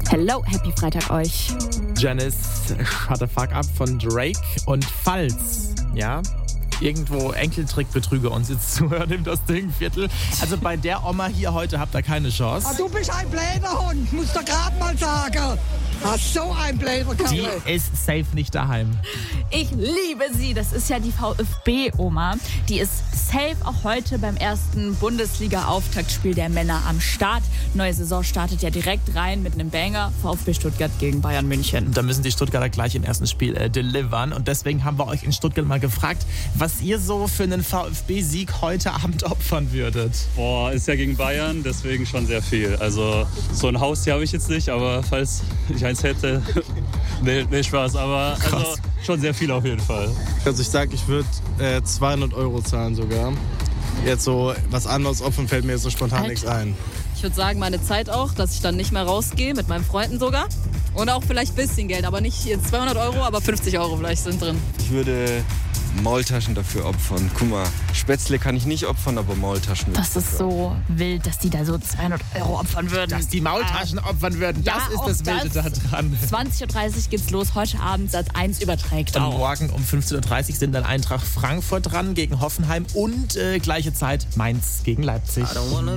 Hello, Happy Freitag euch. Janice, Shut the Fuck Up von Drake. Und falls, ja, irgendwo Enkeltrickbetrüger uns jetzt zuhören im das Ding-Viertel. Also bei der Oma hier heute habt ihr keine Chance. Du bist ein blöder Hund, musst du gerade mal sagen. So ein blöder Kerl. Die ist safe nicht daheim. Ich liebe sie. Das ist ja die VfB-Oma. Die ist safe auch heute beim ersten Bundesliga-Auftaktspiel der Männer am Start. Neue Saison startet ja direkt rein mit einem Banger. VfB Stuttgart gegen Bayern München. Da müssen die Stuttgarter gleich im ersten Spiel delivern. Und deswegen haben wir euch in Stuttgart mal gefragt, was ihr so für einen VfB-Sieg heute Abend opfern würdet. Boah, ist ja gegen Bayern, deswegen schon sehr viel. Also so ein Haustier habe ich jetzt nicht, aber falls ich eins hätte, nee, Spaß. Aber also, schon sehr viel auf jeden Fall. Also ich sag, ich würde 200 € zahlen sogar. Jetzt so was anderes opfern fällt mir jetzt so spontan nichts ein. Ich würde sagen, meine Zeit auch, dass ich dann nicht mehr rausgehe, mit meinen Freunden sogar. Und auch vielleicht ein bisschen Geld, aber nicht 200 €, aber 50 € vielleicht sind drin. Ich würde Maultaschen dafür opfern. Guck mal, Spätzle kann ich nicht opfern, aber Maultaschen. Das ist so wild, dass die da so 200 € opfern würden. Dass die Maultaschen opfern würden, das Ja, ist das Wilde da dran. 20.30 Uhr geht's los, heute Abend Sat.1 überträgt Und auch. morgen um 15.30 Uhr sind dann Eintracht Frankfurt dran gegen Hoffenheim und gleiche Zeit Mainz gegen Leipzig.